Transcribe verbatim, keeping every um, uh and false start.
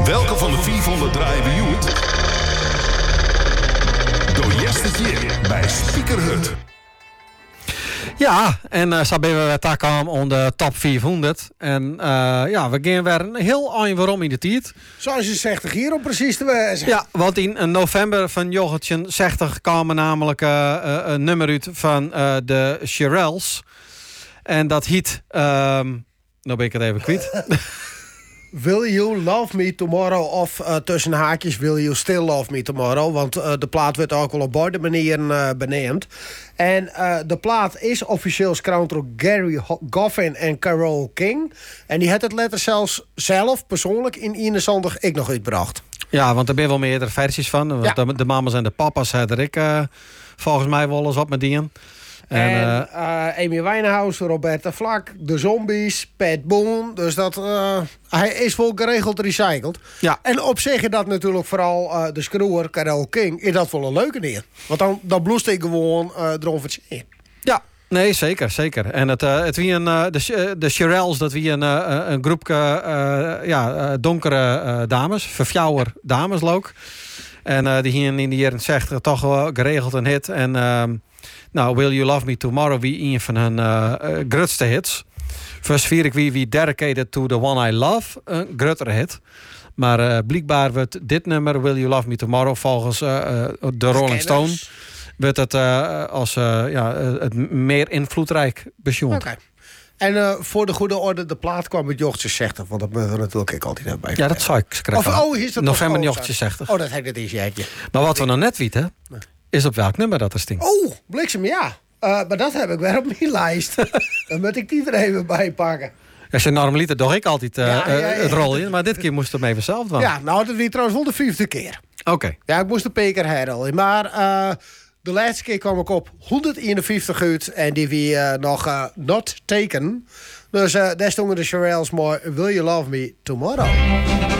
Welke van de vierhonderd draaien we het? Door Yesterday bij Speaker Hut. Ja, en uh, zo zijn we weer takken om de top vierhonderd. En uh, ja, we gaan weer een heel eind waarom in de tijd. Zoals je zegt, hier om precies te wezen. Ja, want in november van Jochertje zestig kwam namelijk uh, uh, een nummer uit van uh, de Shirelles. En dat heet... Um, nou ben ik het even kwijt. Will You Love Me Tomorrow of uh, tussen haakjes Will You Still Love Me Tomorrow. Want uh, de plaat werd ook al op beide manieren uh, beneemd. En uh, de plaat is officieel gekroond door Gary Goffin en Carole King. En die had het letter zelfs zelf persoonlijk in eenenzondag ik nog uitgebracht. Ja, want er zijn wel meerdere versies van. Want ja. de, de mama's en de papa's hadden ik uh, volgens mij wel eens wat met die. En, en uh, Amy Winehouse, Roberta Flack, de Zombies, Pat Boone. Dus dat, uh, hij is wel geregeld recycled. Ja. En op zich is dat natuurlijk vooral uh, de schroewer, Carole King, is dat wel een leuke neer. Want dan, dan bloest ik gewoon uh, erover zien. Ja, nee, zeker, zeker. En het, uh, het wie een, uh, de, de Shirelles, dat wie een, uh, een groepje uh, ja, uh, donkere uh, dames, verfjouwer dames ook. En uh, die hier in de jaren zestig toch wel geregeld een hit. En... Uh, Nou, Will You Love Me Tomorrow wie een van hun uh, uh, grootste hits. First vier ik wie wie Dedicated to the One I Love een grotere hit. Maar uh, blijkbaar wordt dit nummer Will You Love Me Tomorrow volgens uh, uh, de Rolling Stone wordt het uh, als uh, ja, het meer invloedrijk beschouwd. Oké. Okay. En uh, voor de goede orde, de plaat kwam met Jochtje zestig. Want dat moeten we natuurlijk ik altijd hebben bij. Ja, dat zou ik krijgen. Of, oh, is dat november Jochtje zestig. Oh, dat heb ik het eens jeetje. Maar wat we nog net weten, nee. is op welk nummer dat er stinkt. Oh, bliksem, ja. Uh, maar dat heb ik weer op mijn lijst. Dan moet ik die er even bij pakken. Als je normaliter doe ik altijd uh, ja, ja, ja. het rol in. Maar dit keer moest het hem even zelf doen. Ja, nou, dat was trouwens wel de vijfde keer. Oké. Okay. Ja, ik moest de peker herhalen. Maar uh, de laatste keer kwam ik op honderdeenenvijftig uit. En die wie uh, nog uh, not taken. Dus uh, daar stonden de Shirelles mooi. Will You Love Me Tomorrow?